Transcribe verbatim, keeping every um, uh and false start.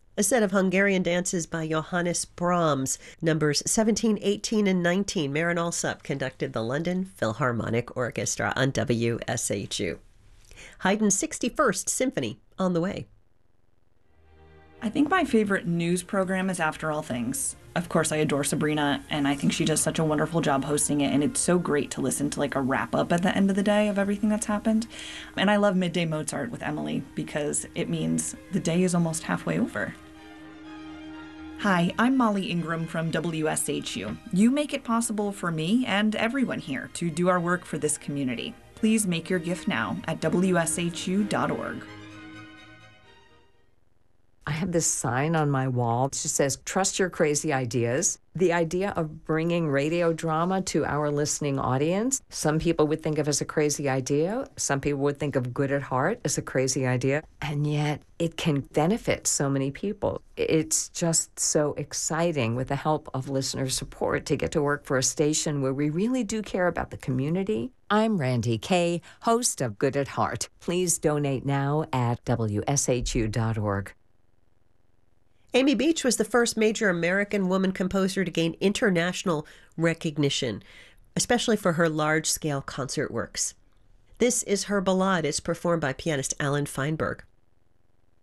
A set of Hungarian dances by Johannes Brahms, numbers seventeen, eighteen, and nineteen. Marin Alsop conducted the London Philharmonic Orchestra on W S H U. Haydn's sixty-first Symphony on the way. I think my favorite news program is After All Things. Of course, I adore Sabrina, and I think she does such a wonderful job hosting it, and it's so great to listen to like a wrap-up at the end of the day of everything that's happened. And I love Midday Mozart with Emily because it means the day is almost halfway over. Hi, I'm Molly Ingram from W S H U. You make it possible for me and everyone here to do our work for this community. Please make your gift now at W S H U dot org. I have this sign on my wall. It just says, trust your crazy ideas. The idea of bringing radio drama to our listening audience, some people would think of as a crazy idea. Some people would think of Good at Heart as a crazy idea. And yet it can benefit so many people. It's just so exciting with the help of listener support to get to work for a station where we really do care about the community. I'm Randy Kay, host of Good at Heart. Please donate now at W S H U dot org. Amy Beach was the first major American woman composer to gain international recognition, especially for her large-scale concert works. This is her ballade. It's performed by pianist Alan Feinberg.